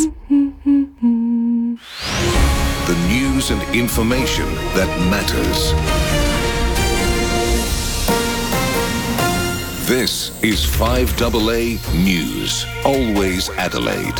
The news and information that matters. This is five double A News. Always Adelaide.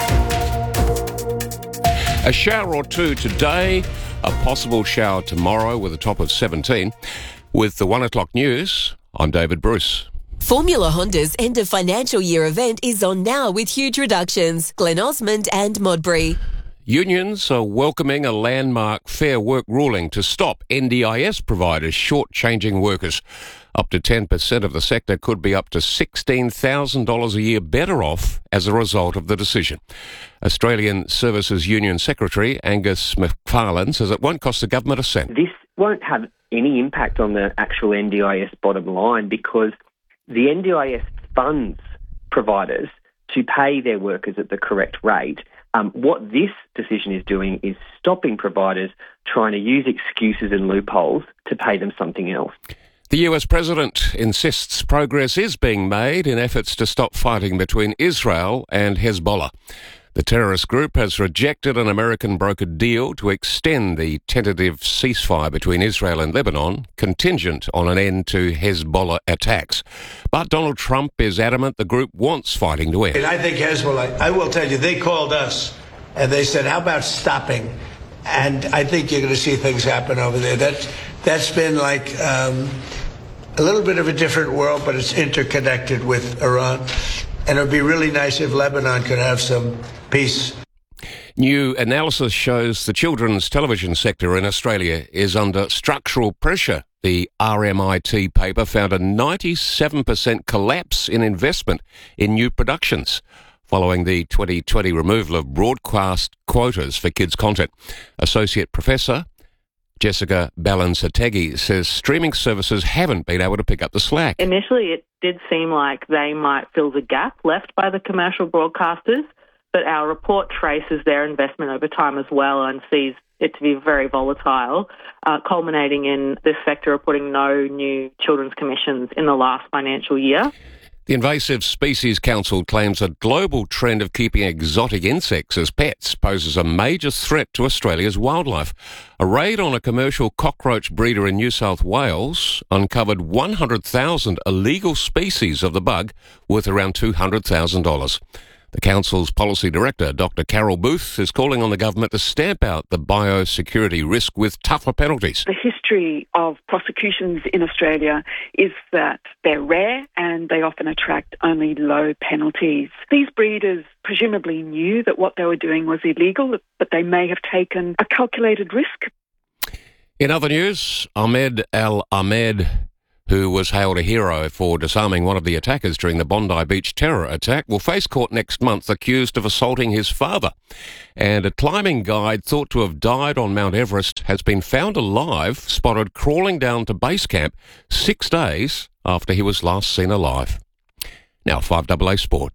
A shower or two today, a possible shower tomorrow with a top of seventeen. With the one o'clock news, I'm David Bruce. Formula Honda's end of financial year event is on now with huge reductions. Glen Osmond and Modbury. Unions are welcoming a landmark Fair Work ruling to stop N D I S providers shortchanging workers. Up to ten percent of the sector could be up to sixteen thousand dollars a year better off as a result of the decision. Australian Services Union Secretary Angus McFarlane says it won't cost the government a cent. This won't have any impact on the actual N D I S bottom line because the N D I S funds providers to pay their workers at the correct rate. Um, what this decision is doing is stopping providers trying to use excuses and loopholes to pay them something else. The U S president insists progress is being made in efforts to stop fighting between Israel and Hezbollah. The terrorist group has rejected an American brokered deal to extend the tentative ceasefire between Israel and Lebanon, contingent on an end to Hezbollah attacks. But Donald Trump is adamant the group wants fighting to end. And I think Hezbollah, I will tell you, they called us and they said, how about stopping? And I think you're going to see things happen over there. That's, that's been like um, a little bit of a different world, but it's interconnected with Iran. And it would be really nice if Lebanon could have some peace. New analysis shows the children's television sector in Australia is under structural pressure. The R M I T paper found a ninety-seven percent collapse in investment in new productions following the twenty twenty removal of broadcast quotas for kids' content. Associate Professor Jessica Ballansategui says streaming services haven't been able to pick up the slack. Initially, it did seem like they might fill the gap left by the commercial broadcasters, But our report traces their investment over time as well and sees it to be very volatile, uh, culminating in this sector reporting no new children's commissions in the last financial year. The Invasive Species Council claims a global trend of keeping exotic insects as pets poses a major threat to Australia's wildlife. A raid on a commercial cockroach breeder in New South Wales uncovered one hundred thousand illegal species of the bug worth around two hundred thousand dollars. The Council's Policy Director, Doctor Carol Booth, is calling on the government to stamp out the biosecurity risk with tougher penalties. The history of prosecutions in Australia is that they're rare and they often attract only low penalties. These breeders presumably knew that what they were doing was illegal, but they may have taken a calculated risk. In other news, Ahmed Al Ahmed, who was hailed a hero for disarming one of the attackers during the Bondi Beach terror attack, will face court next month accused of assaulting his father. And a climbing guide thought to have died on Mount Everest has been found alive, spotted crawling down to base camp six days after he was last seen alive. Now, five double A Sport.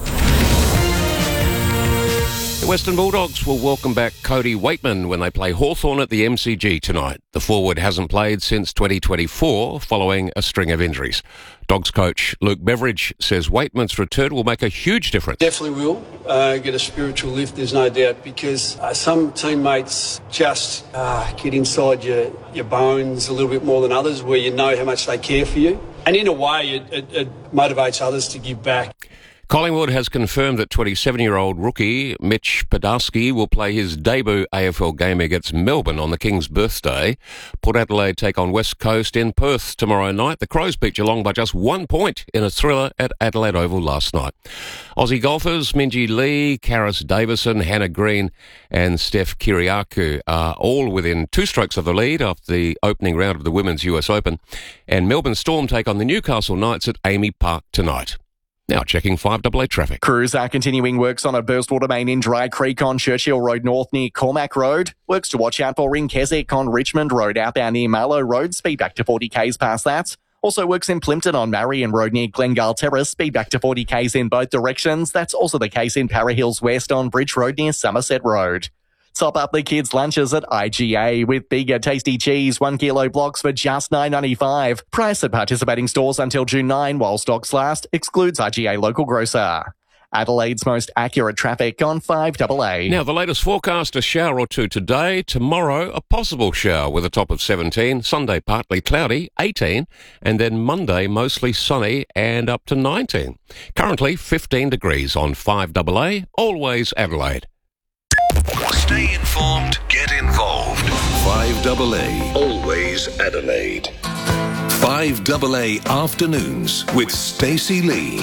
The Western Bulldogs will welcome back Cody Waitman when they play Hawthorn at the M C G tonight. The forward hasn't played since twenty twenty-four following a string of injuries. Dogs coach Luke Beveridge says Waitman's return will make a huge difference. Definitely will uh, get a spiritual lift, there's no doubt, because uh, some teammates just uh, get inside your, your bones a little bit more than others, where you know how much they care for you. And in a way, it, it, it motivates others to give back. Collingwood has confirmed that twenty-seven-year-old rookie Mitch Podarski will play his debut A F L game against Melbourne on the King's birthday. Port Adelaide take on West Coast in Perth tomorrow night. The Crows beat Geelong by just one point in a thriller at Adelaide Oval last night. Aussie golfers Minjee Lee, Karis Davison, Hannah Green and Steph Kyriakou are all within two strokes of the lead after the opening round of the Women's U S Open. And Melbourne Storm take on the Newcastle Knights at Amy Park tonight. Now checking five double A traffic. Crews are continuing works on a burst water main in Dry Creek on Churchill Road North near Cormac Road. Works to watch out for in Keswick on Richmond Road outbound near Mallow Road. Speed back to forty k's past that. Also works in Plympton on Marion Road near Glengale Terrace. Speed back to forty k's in both directions. That's also the case in Para Hills West on Bridge Road near Somerset Road. Top up the kids' lunches at I G A with bigger tasty cheese, one kilo blocks for just nine ninety-five. Price at participating stores until June ninth while stocks last. Excludes I G A local grocer. Adelaide's most accurate traffic on five double A. Now, the latest forecast, a shower or two today. Tomorrow, a possible shower with a top of seventeen. Sunday, partly cloudy, eighteen. And then Monday, mostly sunny and up to nineteen. Currently, fifteen degrees on five double A, always Adelaide. Stay informed, get involved. five double A, always Adelaide. five double A Afternoons with Stacey Lee.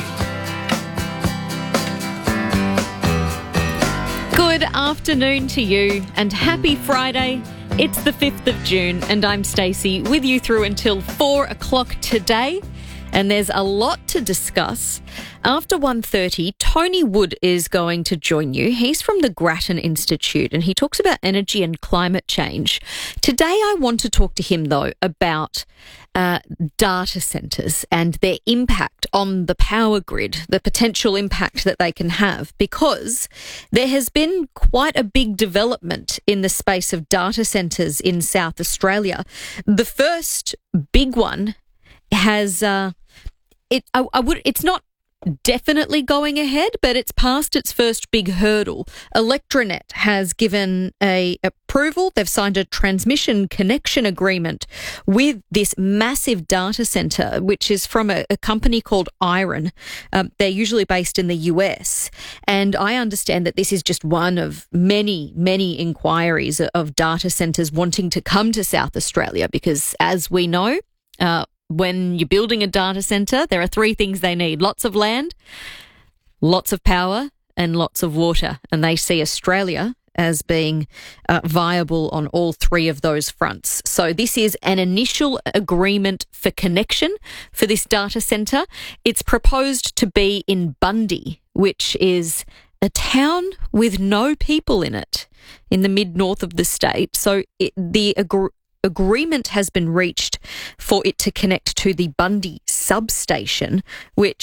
Good afternoon to you and happy Friday. It's the fifth of June and I'm Stacey with you through until four o'clock today. And there's a lot to discuss. After one thirty, Tony Wood is going to join you. He's from the Grattan Institute and he talks about energy and climate change. Today I want to talk to him, though, about uh, data centres and their impact on the power grid, the potential impact that they can have, because there has been quite a big development in the space of data centres in South Australia. The first big one has... Uh, It, I, I would. It's not definitely going ahead, but it's passed its first big hurdle. Electranet has given a approval. They've signed a transmission connection agreement with this massive data centre, which is from a, a company called Iron. Um, they're usually based in the U S, and I understand that this is just one of many, many inquiries of data centres wanting to come to South Australia because, as we know, uh, when you're building a data centre, there are three things they need: lots of land, lots of power, and lots of water. And they see Australia as being uh, viable on all three of those fronts. So this is an initial agreement for connection for this data centre. It's proposed to be in Bundy, which is a town with no people in it in the mid-north of the state. So it, the agreement agreement has been reached for it to connect to the Bundy substation, which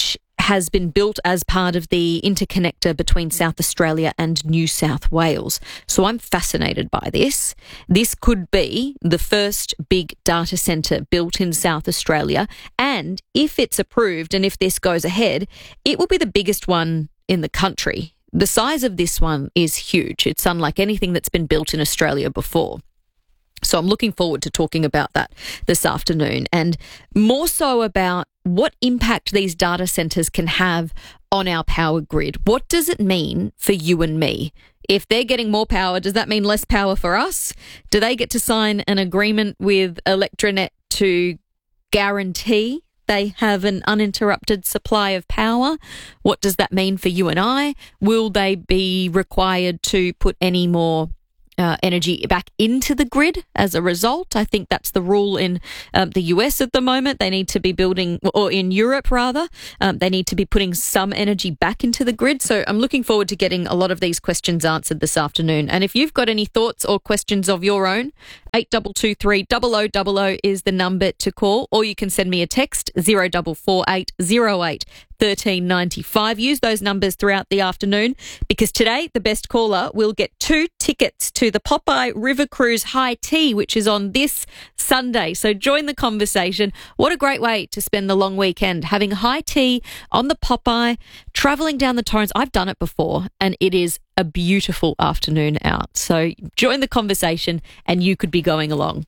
has been built as part of the interconnector between South Australia and New South Wales. So I'm fascinated by this. This could be the first big data centre built in South Australia. And if it's approved and if this goes ahead, it will be the biggest one in the country. The size of this one is huge. It's unlike anything that's been built in Australia before. So I'm looking forward to talking about that this afternoon, and more so about what impact these data centres can have on our power grid. What does it mean for you and me? If they're getting more power, does that mean less power for us? Do they get to sign an agreement with Electranet to guarantee they have an uninterrupted supply of power? What does that mean for you and I? Will they be required to put any more Uh, energy back into the grid as a result? I think that's the rule in um, the U S at the moment. They need to be building, or in Europe rather, um, they need to be putting some energy back into the grid. So I'm looking forward to getting a lot of these questions answered this afternoon. And if you've got any thoughts or questions of your own, eight two two three, zero zero zero zero is the number to call, or you can send me a text, zero four four eight zero eight one three nine five. Use those numbers throughout the afternoon, because today the best caller will get two tickets to the Popeye River Cruise High Tea, which is on this Sunday. So join the conversation. What a great way to spend the long weekend, having high tea on the Popeye, travelling down the Torrens. I've done it before, and it is a beautiful afternoon out. So join the conversation and you could be going along.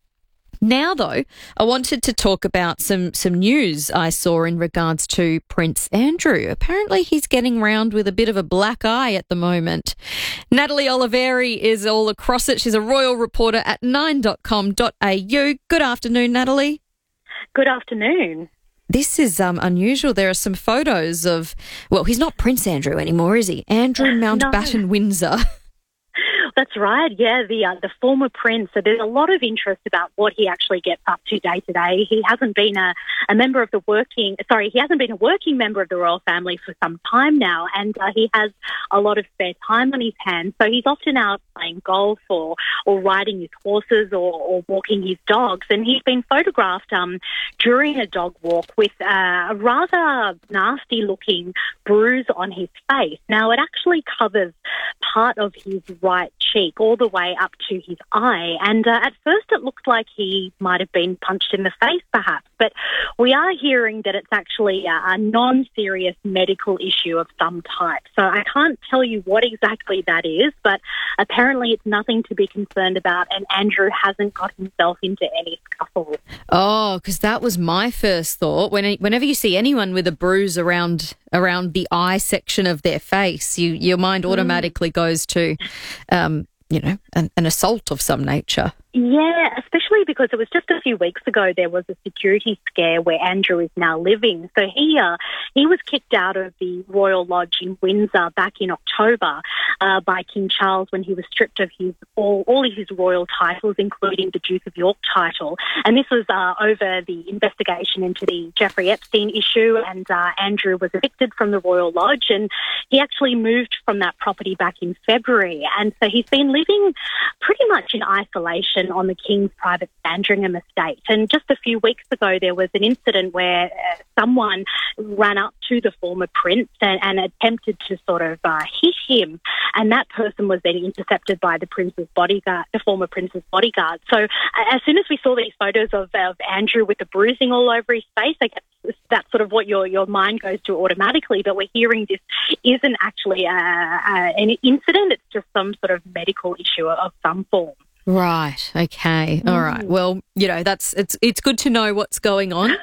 Now, though, I wanted to talk about some, some news I saw in regards to Prince Andrew. Apparently he's getting round with a bit of a black eye at the moment. Natalie Oliveri is all across it. She's a royal reporter at nine dot com dot a u. Good afternoon, Natalie. Good afternoon. This is um, unusual. There are some photos of, well, he's not Prince Andrew anymore, is he? Andrew Mountbatten No. Windsor. That's right, yeah, the uh, the former prince. So there's a lot of interest about what he actually gets up to day to day. He hasn't been a, a member of the working, sorry, he hasn't been a working member of the royal family for some time now, and uh, he has a lot of spare time on his hands. So he's often out playing golf or, or riding his horses or, or walking his dogs. And he's been photographed um, during a dog walk with uh, a rather nasty-looking bruise on his face. Now, it actually covers part of his right cheek all the way up to his eye, and uh, at first it looked like he might have been punched in the face perhaps, but we are hearing that it's actually a, a non-serious medical issue of some type. So I can't tell you what exactly that is, but apparently it's nothing to be concerned about, and Andrew hasn't got himself into any scuffle. Oh, because that was my first thought. When, whenever you see anyone with a bruise around around the eye section of their face, you your mind automatically mm. goes to, um, you know, an, an assault of some nature. Yeah, especially because it was just a few weeks ago there was a security scare where Andrew is now living. So he uh, he was kicked out of the Royal Lodge in Windsor back in October uh, by King Charles when he was stripped of his all, all of his royal titles, including the Duke of York title. And this was uh, over the investigation into the Jeffrey Epstein issue, and uh, Andrew was evicted from the Royal Lodge, and he actually moved from that property back in February. And so he's been living pretty much in isolation on the King's private Sandringham estate. And just a few weeks ago, there was an incident where uh, someone ran up to the former prince and, and attempted to sort of uh, hit him. And that person was then intercepted by the prince's bodyguard, the former prince's bodyguard. So uh, as soon as we saw these photos of, of Andrew with the bruising all over his face, I guess that's sort of what your, your mind goes to automatically. But we're hearing this isn't actually uh, uh, an incident. It's just some sort of medical issue of some form. Right. Okay. All right. Well, you know, that's it's it's good to know what's going on.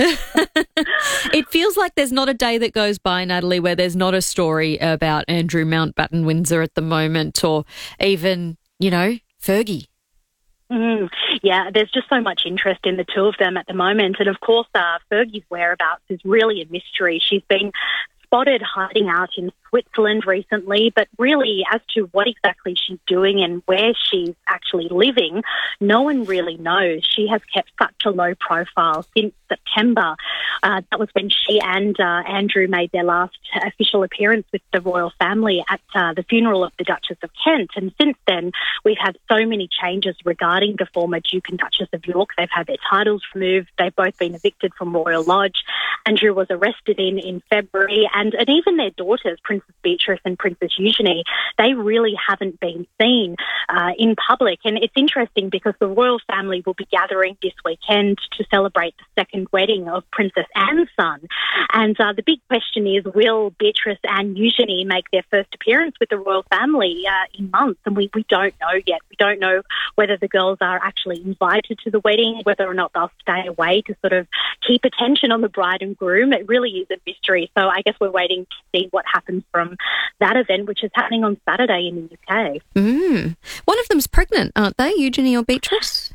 It feels like there's not a day that goes by, Natalie, where there's not a story about Andrew Mountbatten Windsor at the moment, or even, you know, Fergie. Mm, yeah, there's just so much interest in the two of them at the moment. And of course, uh, Fergie's whereabouts is really a mystery. She's been spotted hiding out in Switzerland recently, but really as to what exactly she's doing and where she's actually living, no one really knows. She has kept such a low profile since September. Uh, that was when she and uh, Andrew made their last official appearance with the royal family at uh, the funeral of the Duchess of Kent. And since then, we've had so many changes regarding the former Duke and Duchess of York. They've had their titles removed. They've both been evicted from Royal Lodge. Andrew was arrested in, in February, and, and even their daughters, Princess Beatrice and Princess Eugenie, they really haven't been seen uh, in public. And it's interesting because the royal family will be gathering this weekend to celebrate the second wedding of Princess Anne's son. And uh, the big question is, will Beatrice and Eugenie make their first appearance with the royal family uh, in months? And we, we don't know yet. We don't know whether the girls are actually invited to the wedding, whether or not they'll stay away to sort of keep attention on the bride and groom. It really is a mystery. So I guess we're waiting to see what happens from that event, which is happening on Saturday in the U K. Mm. One of them's pregnant, aren't they, Eugenie or Beatrice?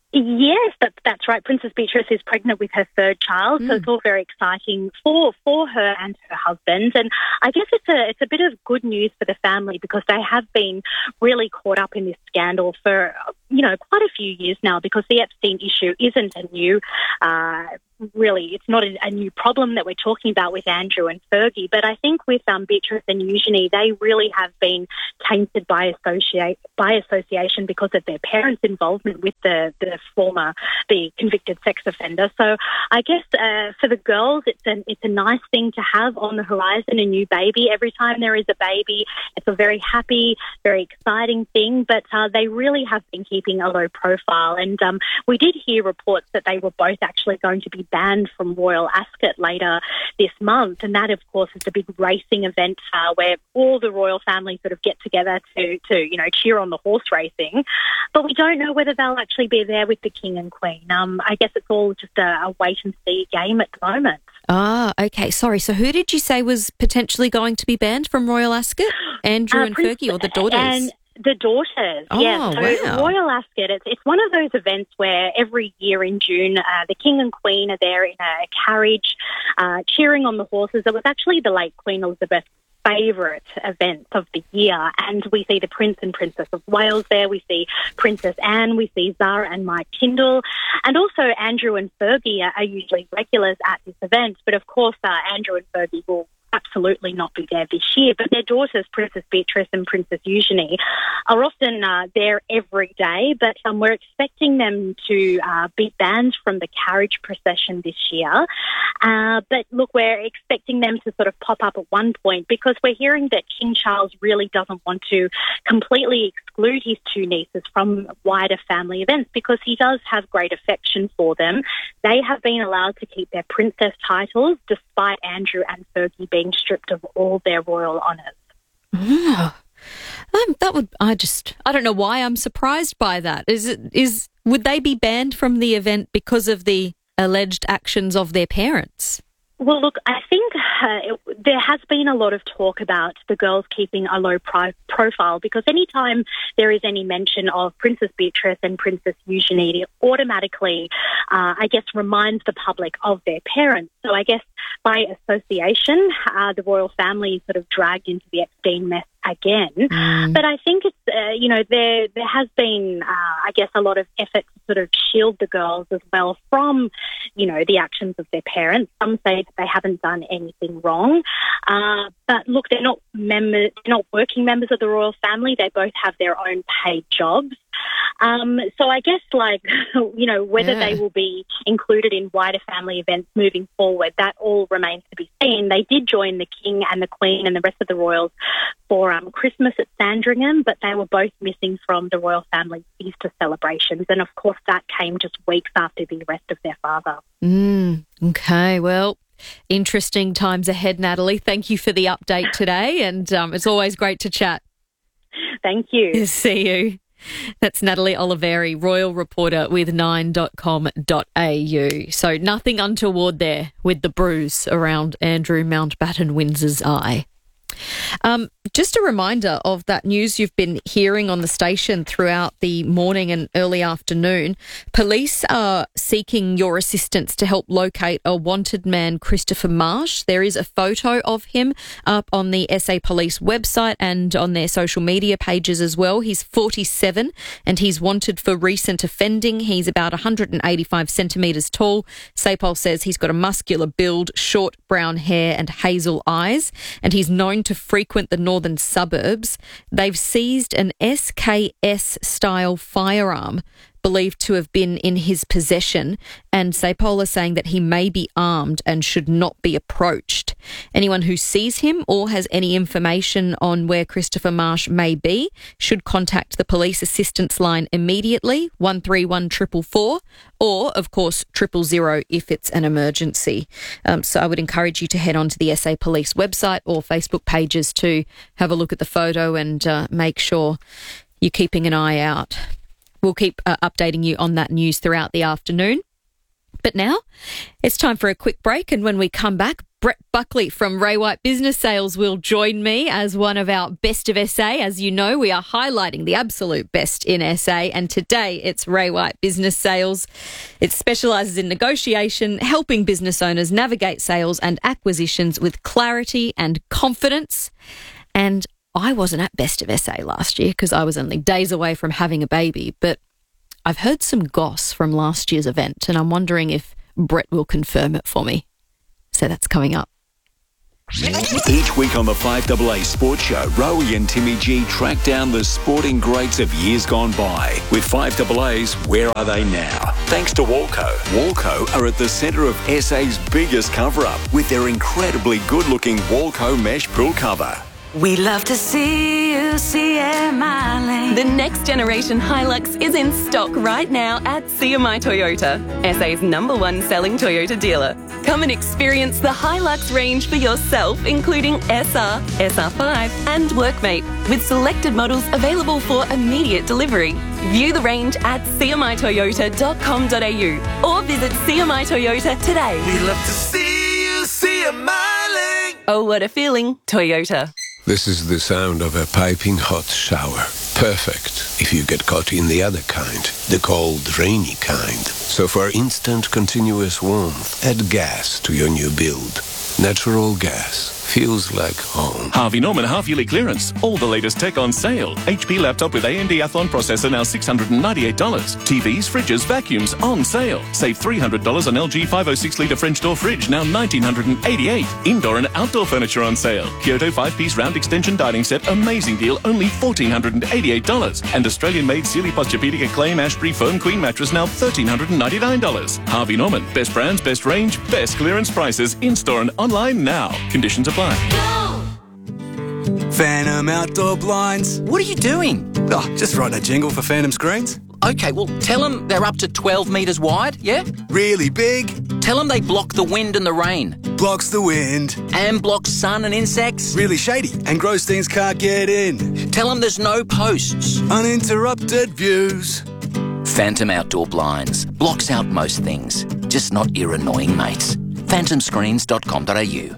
Yes, that, that's right. Princess Beatrice is pregnant with her third child, mm. so it's all very exciting for for her and her husband. And I guess it's a it's a bit of good news for the family because they have been really caught up in this scandal for, you know, quite a few years now, because the Epstein issue isn't a new uh really, it's not a, a new problem that we're talking about with Andrew and Fergie, but I think with um, Beatrice and Eugenie, they really have been tainted by associate by association because of their parents' involvement with the, the former, the convicted sex offender. So I guess uh, for the girls, it's an it's a nice thing to have on the horizon, a new baby. Every time there is a baby, it's a very happy, very exciting thing, but uh, they really have been keeping a low profile. And um, we did hear reports that they were both actually going to be banned from Royal Ascot later this month, and that, of course, is the big racing event uh, where all the royal family sort of get together to, to, you know, cheer on the horse racing. But we don't know whether they'll actually be there with the King and Queen. Um, I guess it's all just a, a wait-and-see game at the moment. Ah, okay. Sorry, so who did you say was potentially going to be banned from Royal Ascot? Andrew uh, and Prince, Fergie, or the daughters? And The daughters, oh, yeah. So wow. Royal Ascot, it's, it's one of those events where every year in June, uh, the King and Queen are there in a carriage, uh, cheering on the horses. It was actually the late Queen Elizabeth's favourite event of the year, and we see the Prince and Princess of Wales there. We see Princess Anne, we see Zara and Mike Tyndall, and also Andrew and Fergie are, are usually regulars at this event. But of course, uh, Andrew and Fergie will absolutely not be there this year, but their daughters, Princess Beatrice and Princess Eugenie, are often uh, there every day, but um, we're expecting them to uh, be banned from the carriage procession this year. Uh, but look, we're expecting them to sort of pop up at one point because we're hearing that King Charles really doesn't want to completely exclude his two nieces from wider family events because he does have great affection for them. They have been allowed to keep their princess titles despite Andrew and Fergie being stripped of all their royal honours. Oh, um, that would I just I don't know why I'm surprised by that. Is it is would they be banned from the event because of the alleged actions of their parents? Well, look, I think uh, it, there has been a lot of talk about the girls keeping a low pri- profile because anytime there is any mention of Princess Beatrice and Princess Eugenie, it automatically, uh, I guess, reminds the public of their parents. So I guess by association, uh, the royal family is sort of dragged into the Epstein mess again. Mm. But I think it's, uh, you know, there there has been, uh, I guess, a lot of effort to sort of shield the girls as well from, you know, the actions of their parents. Some say that they haven't done anything wrong. Uh, but look, they're not members, they're not working members of the royal family. They both have their own paid jobs. Um, so I guess, like, you know, whether yeah. they will be included in wider family events moving forward, that all remains to be seen. They did join the King and the Queen and the rest of the royals for um, Christmas at Sandringham, but they were both missing from the royal family's Easter celebrations. And, of course, that came just weeks after the arrest of their father. Mm, okay, well, interesting times ahead, Natalie. Thank you for the update today, and um, it's always great to chat. Thank you. See you. That's Natalie Oliveri, royal reporter with nine dot com dot a u. So nothing untoward there with the bruise around Andrew Mountbatten Windsor's eye. Um, just a reminder of that news you've been hearing on the station throughout the morning and early afternoon. Police are seeking your assistance to help locate a wanted man, Christopher Marsh. There is a photo of him up on the S A Police website and on their social media pages as well. He's forty-seven and he's wanted for recent offending. He's about one hundred eighty-five centimetres tall. SAPOL says he's got a muscular build, short brown hair and hazel eyes, and he's known to frequent the northern suburbs. They've seized an S K S-style firearm believed to have been in his possession, and SAPOL are saying that he may be armed and should not be approached. Anyone who sees him or has any information on where Christopher Marsh may be should contact the police assistance line immediately, one three one four four four, or, of course, triple zero if it's an emergency. Um, so I would encourage you to head on to the S A Police website or Facebook pages to have a look at the photo and uh, make sure you're keeping an eye out. We'll keep uh, updating you on that news throughout the afternoon. But now it's time for a quick break, and when we come back, Brett Buckley from Ray White Business Sales will join me as one of our Best of S A. As you know, we are highlighting the absolute best in S A, and today it's Ray White Business Sales. It specialises in negotiation, helping business owners navigate sales and acquisitions with clarity and confidence. And I wasn't at Best of S A last year because I was only days away from having a baby, but I've heard some goss from last year's event, and I'm wondering if Brett will confirm it for me. So that's coming up. Each week on the five A A Sports Show, Rowie and Timmy G track down the sporting greats of years gone by. With five A A's Where Are They Now? Thanks to Walco. Walco are at the centre of S A's biggest cover-up with their incredibly good-looking Walco mesh pool cover. We love to see you see a Miley. The next generation Hilux is in stock right now at C M I Toyota, S A's number one selling Toyota dealer. Come and experience the Hilux range for yourself, including S R, S R five and Workmate, with selected models available for immediate delivery. View the range at c m i toyota dot com dot a u or visit C M I Toyota today. We love to see you see a Miley. Oh, what a feeling, Toyota. This is the sound of a piping hot shower. Perfect if you get caught in the other kind, the cold, rainy kind. So for instant, continuous warmth, add gas to your new build. Natural gas. Feels like home. Harvey Norman half-yearly clearance. All the latest tech on sale. H P laptop with A M D Athlon processor now six hundred ninety-eight dollars. T Vs, fridges, vacuums on sale. Save three hundred dollars on L G five oh six litre French door fridge, now one thousand nine hundred eighty-eight dollars. Indoor and outdoor furniture on sale. Kyoto five-piece round extension dining set, amazing deal, only one thousand four hundred eighty-eight dollars. And Australian-made Sealy Posturepedic Acclaim Ashbury Foam Queen mattress, now one thousand three hundred ninety-nine dollars. Harvey Norman. Best brands, best range, best clearance prices. In-store and online now. Conditions apply. Phantom Outdoor Blinds. What are you doing? Oh, just writing a jingle for Phantom Screens. Okay, well, tell them they're up to twelve metres wide, yeah? Really big? Tell them they block the wind and the rain. Blocks the wind. And blocks sun and insects. Really shady, and Grossteins can't get in. Tell them there's no posts. Uninterrupted views. Phantom Outdoor Blinds. Blocks out most things, just not your annoying mates. phantom screens dot com dot a u.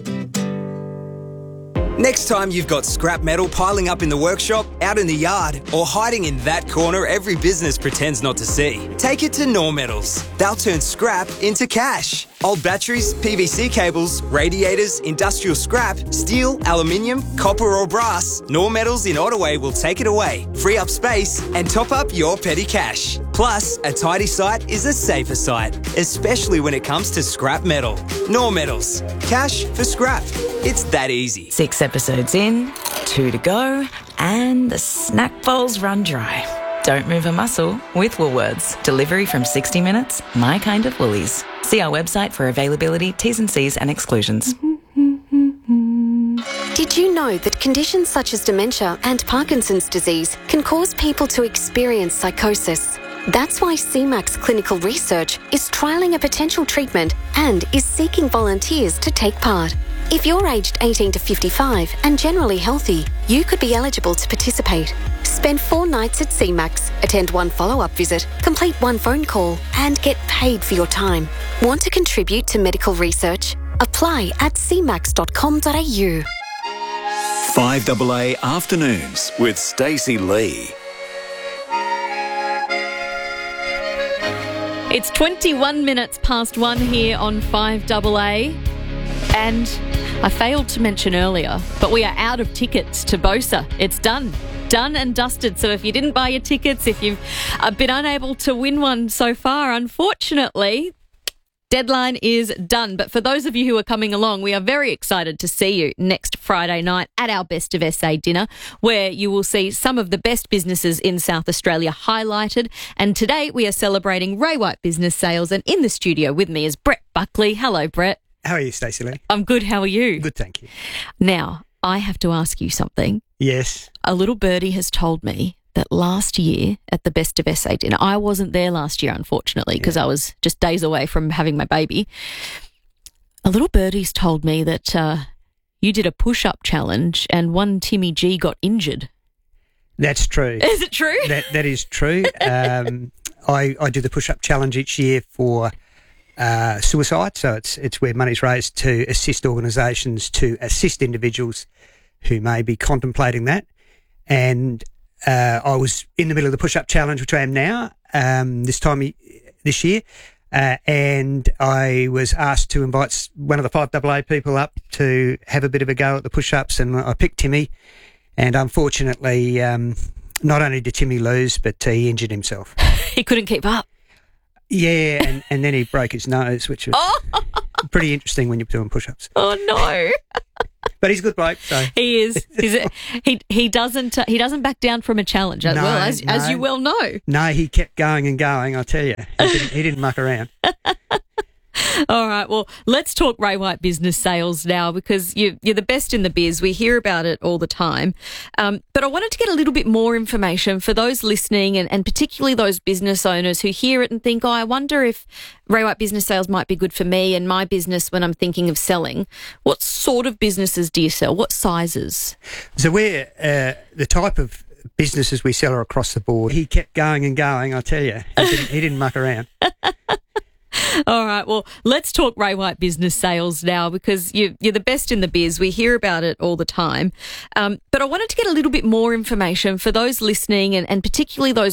Next time you've got scrap metal piling up in the workshop, out in the yard, or hiding in that corner every business pretends not to see, take it to Nor Metals. They'll turn scrap into cash. Old batteries, P V C cables, radiators, industrial scrap, steel, aluminium, copper or brass, Nor Metals in Ottaway will take it away, free up space and top up your petty cash. Plus, a tidy site is a safer site, especially when it comes to scrap metal. Nor Metals. Cash for scrap. It's that easy. Six episodes in, two to go, and the snack bowls run dry. Don't move a muscle with Woolworths. Delivery from sixty minutes, my kind of Woolies. See our website for availability, T's and C's and exclusions. Did you know that conditions such as dementia and Parkinson's disease can cause people to experience psychosis? That's why C MAX Clinical Research is trialling a potential treatment and is seeking volunteers to take part. If you're aged eighteen to fifty-five and generally healthy, you could be eligible to participate. Spend four nights at C MAX, attend one follow-up visit, complete one phone call, and get paid for your time. Want to contribute to medical research? Apply at c max dot com dot a u. five A A Afternoons with Stacey Lee. It's twenty-one minutes past one here on five A A. And I failed to mention earlier, but we are out of tickets to BOSA. It's done. Done and dusted. So if you didn't buy your tickets, if you've uh, been unable to win one so far, unfortunately, deadline is done. But for those of you who are coming along, we are very excited to see you next Friday night at our Best of S A dinner, where you will see some of the best businesses in South Australia highlighted. And today we are celebrating Ray White Business Sales. And in the studio with me is Brett Buckley. Hello, Brett. How are you, Stacey Lee? I'm good. How are you? Good, thank you. Now, I have to ask you something. Yes. A little birdie has told me that last year at the Best of S A dinner, I wasn't there last year, unfortunately, because yeah. I was just days away from having my baby. A little birdie's told me that uh, you did a push-up challenge and one Timmy G got injured. That's true. Is it true? That That is true. um, I, I do the push-up challenge each year for uh, suicide, so it's it's where money's raised to assist organisations to assist individuals who may be contemplating that. And uh, I was in the middle of the push-up challenge, which I am now, um, this time this year, uh, and I was asked to invite one of the five A A people up to have a bit of a go at the push-ups, and I picked Timmy, and unfortunately, um, not only did Timmy lose, but he injured himself. He couldn't keep up. Yeah, and, and then he broke his nose, which was oh. pretty interesting when you're doing push-ups. Oh, no. But he's a good bloke, so he is. He's a, he he doesn't uh, he doesn't back down from a challenge as no, well as no. as you well know. No, he kept going and going. I tell you, he didn't, he didn't muck around. All right, well, let's talk Ray White Business Sales now, because you, you're the best in the biz. We hear about it all the time. Um, but I wanted to get a little bit more information for those listening, and, and particularly those business owners who hear it and think, oh, I wonder if Ray White Business Sales might be good for me and my business when I'm thinking of selling. What sort of businesses do you sell? What sizes? So we're uh, the type of businesses we sell are across the board. He kept going and going, I tell you. He didn't, he didn't muck around. All right, well, let's talk Ray White Business Sales now, because you, you're the best in the biz. We hear about it all the time. Um, but I wanted to get a little bit more information for those listening, and, and particularly those